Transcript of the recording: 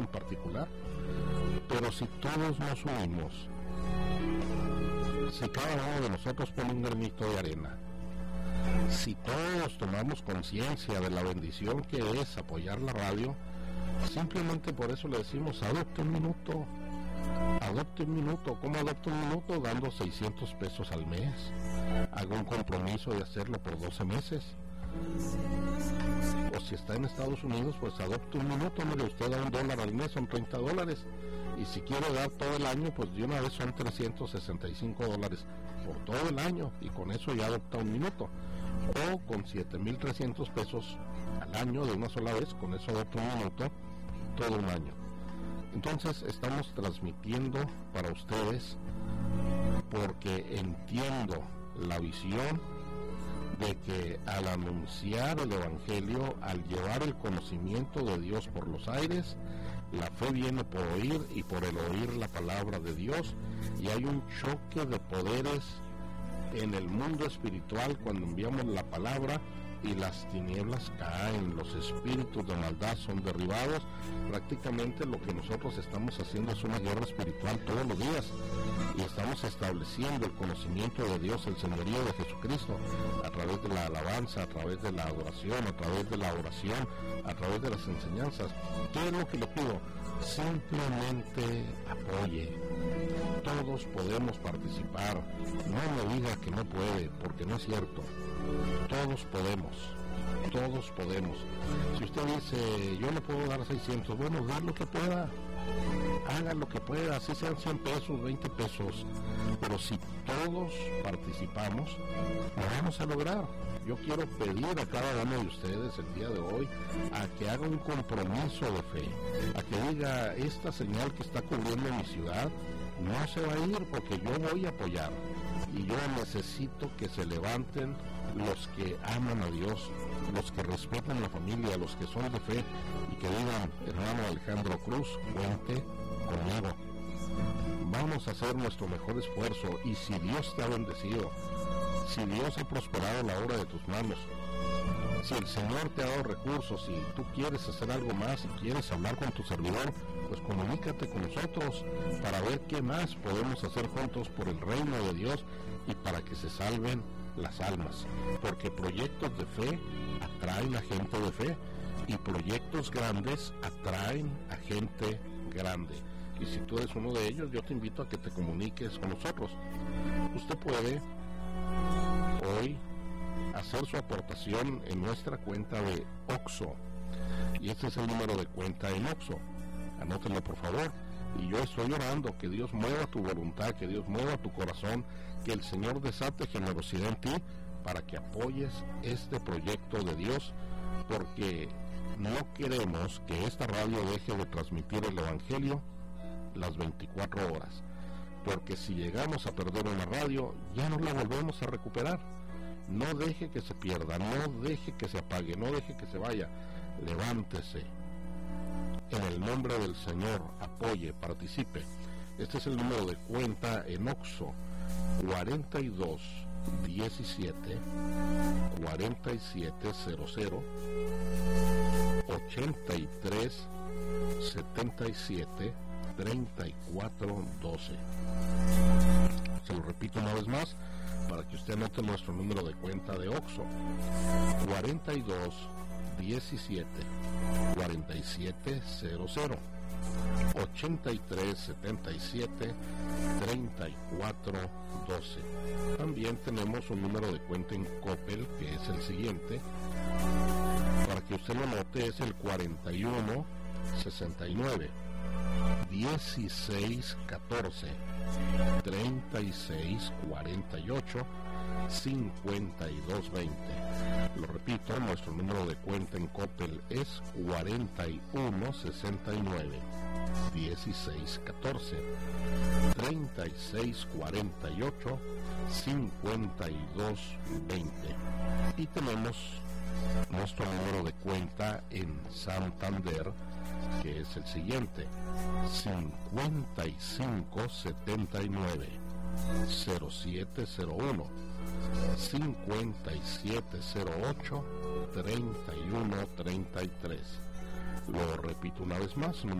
en particular. Pero si todos nos unimos, si cada uno de nosotros pone un granito de arena, si todos tomamos conciencia de la bendición que es apoyar la radio, simplemente por eso le decimos, adopte un minuto. Adopte un minuto. ¿Cómo adopte un minuto? Dando 600 pesos al mes. Haga un compromiso de hacerlo por 12 meses. O si está en Estados Unidos, pues adopte un minuto. Mire, usted da $1 al mes, son $30. Y si quiere dar todo el año, pues de una vez son $365 por todo el año. Y con eso ya adopta un minuto. O con 7,300 pesos al año de una sola vez, con eso adopta un minuto todo un año. Entonces estamos transmitiendo para ustedes porque entiendo la visión de que al anunciar el Evangelio, al llevar el conocimiento de Dios por los aires, la fe viene por oír y por el oír la palabra de Dios, y hay un choque de poderes en el mundo espiritual cuando enviamos la palabra y las tinieblas caen, los espíritus de maldad son derribados. Prácticamente lo que nosotros estamos haciendo es una guerra espiritual todos los días, y estamos estableciendo el conocimiento de Dios, el señorío de Jesucristo, a través de la alabanza, a través de la adoración, a través de la oración, a través de las enseñanzas. ¿Qué es lo que le pido? Simplemente apoye. Todos podemos participar. No me diga que no puede, porque no es cierto. Todos podemos. Todos podemos. Si usted dice, yo le puedo dar 600, bueno, da lo que pueda. Haga lo que pueda, así sean 100 pesos, 20 pesos. Pero si todos participamos, lo vamos a lograr. Yo quiero pedir a cada uno de ustedes el día de hoy a que haga un compromiso de fe, a que diga, esta señal que está cubriendo mi ciudad no se va a ir porque yo voy a apoyar, y yo necesito que se levanten los que aman a Dios, los que respetan la familia, los que son de fe, y que digan, hermano Alejandro Cruz, cuente conmigo. Vamos a hacer nuestro mejor esfuerzo, y si Dios te ha bendecido, si Dios ha prosperado la obra de tus manos, si el Señor te ha dado recursos, si tú quieres hacer algo más, si quieres hablar con tu servidor, pues comunícate con nosotros para ver qué más podemos hacer juntos por el reino de Dios y para que se salven las almas, porque proyectos de fe atraen a gente de fe, y proyectos grandes atraen a gente grande. Y si tú eres uno de ellos, yo te invito a que te comuniques con nosotros. Usted puede hoy hacer su aportación en nuestra cuenta de OXXO, y este es el número de cuenta en OXXO. Anótenlo por favor, y yo estoy orando que Dios mueva tu voluntad, que Dios mueva tu corazón, que el Señor desate generosidad en ti para que apoyes este proyecto de Dios, porque no queremos que esta radio deje de transmitir el Evangelio las 24 horas, porque si llegamos a perder una radio, ya no la volvemos a recuperar. No deje que se pierda, no deje que se apague, no deje que se vaya. Levántese. En el nombre del Señor, apoye, participe. Este es el número de cuenta en OXXO, 42 17 4700 83 77 34 12. Se lo repito una vez más para que usted anote nuestro número de cuenta de OXXO, 42 17 4700 83 77 34 12. También tenemos un número de cuenta en Coppel, que es el siguiente, para que usted lo note, es el 41 69 16 14 36 48 52 20. Lo repito, nuestro número de cuenta en Coppel es 41 69 16 14 36 48 52 20. Y tenemos nuestro número de cuenta en Santander, que es el siguiente: 55 79 0701 5708 31 33. Lo repito una vez más,